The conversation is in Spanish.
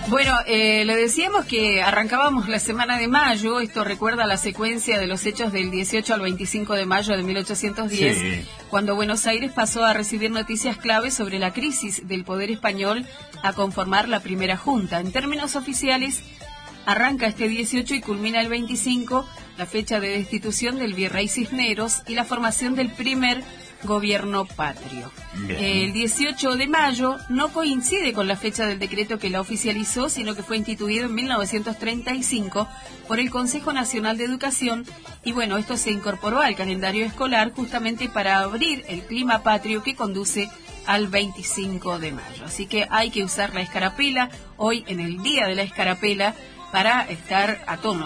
Bueno, le decíamos que arrancábamos la semana de mayo. Esto recuerda la secuencia de los hechos del 18 al 25 de mayo de 1810, Sí. cuando Buenos Aires pasó a recibir noticias clave sobre la crisis del poder español a conformar la primera junta. En términos oficiales, arranca este 18 y culmina el 25, la fecha de destitución del virrey Cisneros y la formación del primer gobierno patrio. Bien. El 18 de mayo no coincide con la fecha del decreto que la oficializó, sino que fue instituido en 1935 por el Consejo Nacional de Educación, y bueno, esto se incorporó al calendario escolar justamente para abrir el clima patrio que conduce al 25 de mayo. Así que hay que usar la escarapela hoy, en el día de la escarapela, para estar a tono.